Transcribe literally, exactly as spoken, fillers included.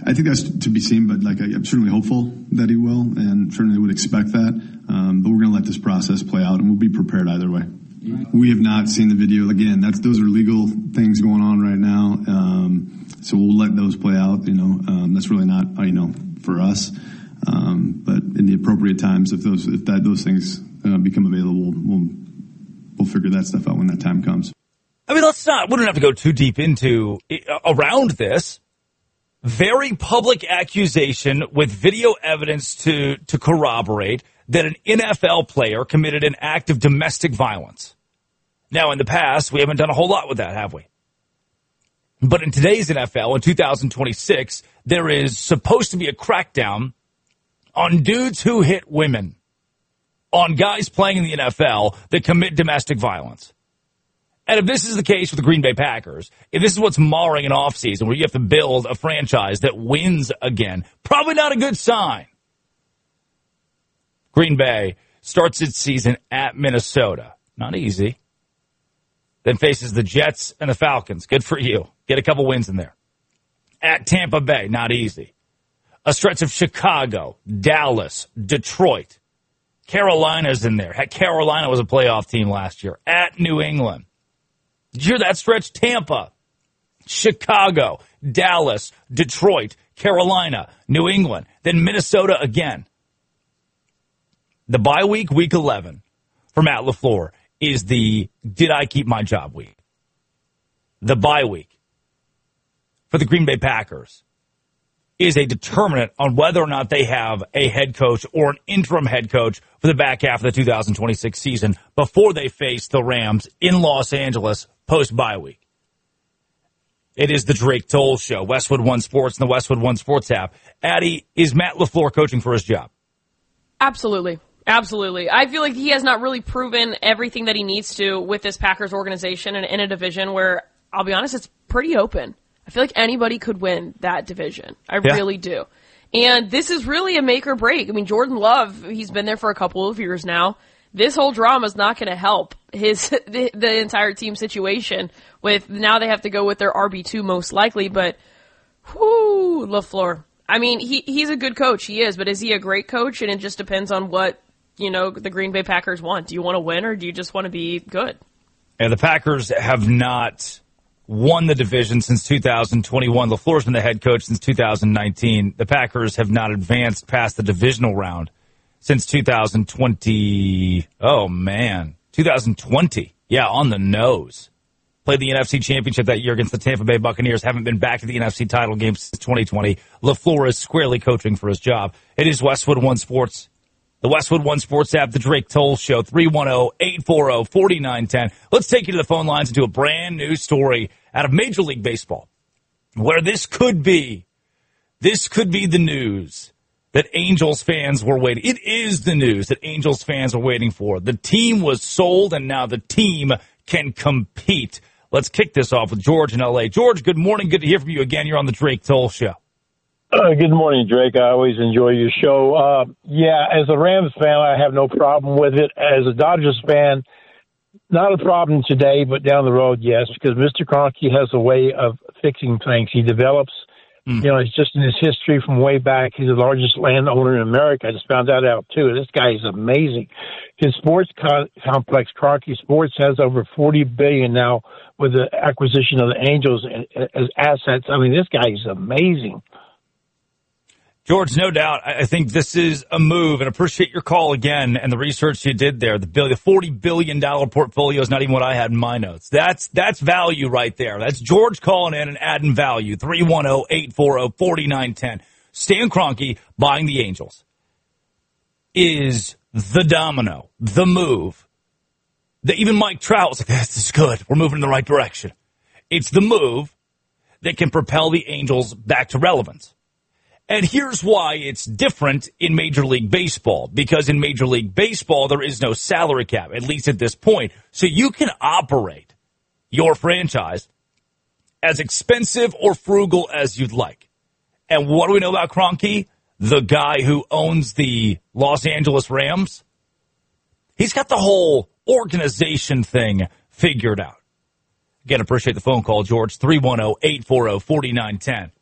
I think that's to be seen, but like I'm certainly hopeful that he will, and certainly would expect that. Um, but we're going to let this process play out, and we'll be prepared either way. We have not seen the video. Again, that's those are legal things going on right now, um, so we'll let those play out. You know, um, that's really not you know for us, um, but in the appropriate times, if those if that those things uh, become available, we'll we'll figure that stuff out when that time comes. I mean, let's not. We don't have to go too deep into uh, around this. Very public accusation with video evidence to, to corroborate that an N F L player committed an act of domestic violence. Now, in the past, we haven't done a whole lot with that, have we? But in today's N F L, in two thousand twenty-six, there is supposed to be a crackdown on dudes who hit women, on guys playing in the N F L that commit domestic violence. And if this is the case with the Green Bay Packers, if this is what's marring an offseason where you have to build a franchise that wins again, probably not a good sign. Green Bay starts its season at Minnesota. Not easy. Then faces the Jets and the Falcons. Good for you. Get a couple wins in there. At Tampa Bay. Not easy. A stretch of Chicago, Dallas, Detroit. Carolina's in there. Heck, Carolina was a playoff team last year. At New England. Did you hear that stretch? Tampa, Chicago, Dallas, Detroit, Carolina, New England, then Minnesota again. The bye week, week eleven, for Matt LaFleur, is the did I keep my job week. The bye week for the Green Bay Packers is a determinant on whether or not they have a head coach or an interim head coach for the back half of the two thousand twenty-six season before they face the Rams in Los Angeles post-bye week. It is the Drake Toll Show, Westwood One Sports and the Westwood One Sports app. Addie, is Matt LaFleur coaching for his job? Absolutely. Absolutely. I feel like he has not really proven everything that he needs to with this Packers organization and in a division where, I'll be honest, it's pretty open. I feel like anybody could win that division. I yeah. really do. And this is really a make or break. I mean, Jordan Love, he's been there for a couple of years now. This whole drama is not going to help his the, the entire team situation with now they have to go with their R B two most likely. But, whoo, LaFleur. I mean, he he's a good coach. He is. But is he a great coach? And it just depends on what, you know, the Green Bay Packers want. Do you want to win or do you just want to be good? And the Packers have not won the division since two thousand twenty-one. LaFleur's been the head coach since two thousand nineteen. The Packers have not advanced past the divisional round since two thousand twenty. Oh, man. two thousand twenty. Yeah, on the nose. Played the N F C Championship that year against the Tampa Bay Buccaneers. Haven't been back to the N F C title game since twenty twenty. LaFleur is squarely coaching for his job. It is Westwood One Sports. The Westwood One Sports app, the Drake Toll Show, three one zero, eight four zero, four nine one zero. Let's take you to the phone lines and do a brand new story out of Major League Baseball, where this could be, this could be the news that Angels fans were waiting. It is the news that Angels fans are waiting for. The team was sold, and now the team can compete. Let's kick this off with George in L A. George, good morning. Good to hear from you again. You're on the Drake Toll Show. Uh, good morning, Drake. I always enjoy your show. Uh, yeah, as a Rams fan, I have no problem with it. As a Dodgers fan, not a problem today, but down the road, yes, because Mister Kroenke has a way of fixing things. He develops, mm. you know, it's just in his history from way back. He's the largest landowner in America. I just found that out, too. This guy is amazing. His sports co- complex, Kroenke Sports, has over forty billion dollars now with the acquisition of the Angels as assets. I mean, this guy is amazing. George, no doubt. I think this is a move, and appreciate your call again and the research you did there. The, bill, the forty billion dollars portfolio is not even what I had in my notes. That's that's value right there. That's George calling in and adding value. three one zero, eight four zero, four nine one zero. Stan Kroenke buying the Angels is the domino, the move. That even Mike Trout was like, this is good. We're moving in the right direction. It's the move that can propel the Angels back to relevance. And here's why it's different in Major League Baseball. Because in Major League Baseball, there is no salary cap, at least at this point. So you can operate your franchise as expensive or frugal as you'd like. And what do we know about Kroenke? The guy who owns the Los Angeles Rams? He's got the whole organization thing figured out. Again, appreciate the phone call, George. three one zero, eight four zero, four nine one zero.